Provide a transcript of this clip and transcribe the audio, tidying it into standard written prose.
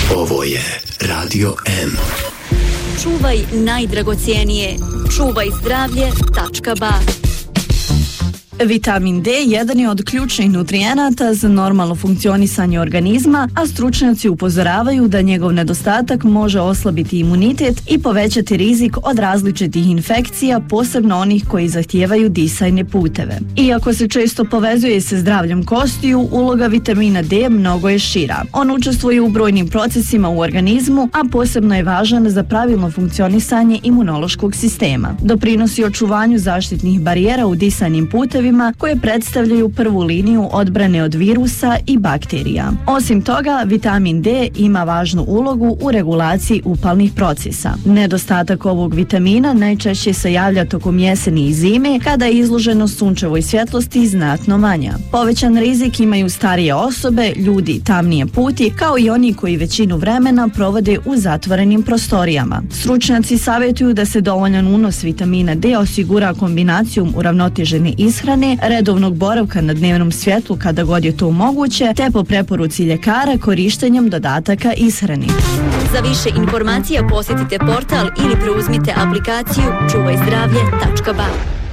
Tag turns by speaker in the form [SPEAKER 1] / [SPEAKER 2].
[SPEAKER 1] Ovo je Radio M.
[SPEAKER 2] Čuvaj najdragocijenije. Čuvaj zdravlje.ba.
[SPEAKER 3] Vitamin D jedan je od ključnih nutrijenata za normalno funkcionisanje organizma, a stručnjaci upozoravaju da njegov nedostatak može oslabiti imunitet i povećati rizik od različitih infekcija, posebno onih koji zahtijevaju disajne puteve. Iako se često povezuje sa zdravljem kostiju, uloga vitamina D mnogo je šira. On učestvuje u brojnim procesima u organizmu, a posebno je važan za pravilno funkcionisanje imunološkog sistema. Doprinosi očuvanju zaštitnih barijera u disajnim putevima koje predstavljaju prvu liniju odbrane od virusa i bakterija. Osim toga, vitamin D ima važnu ulogu u regulaciji upalnih procesa. Nedostatak ovog vitamina najčešće se javlja tokom jeseni i zime, kada je izloženost sunčevoj svjetlosti znatno manja. Povećan rizik imaju starije osobe, ljudi tamnije puti, kao i oni koji većinu vremena provode u zatvorenim prostorijama. Stručnjaci savjetuju da se dovoljan unos vitamina D osigura kombinacijom uravnotežene ishrane, redovnog boravka na dnevnom svjetlu kada god je to moguće, te po preporuci ljekara korištenjem dodataka ishrani.
[SPEAKER 2] Za više informacija posjetite portal ili preuzmite aplikaciju čuvajzdravlje.ba.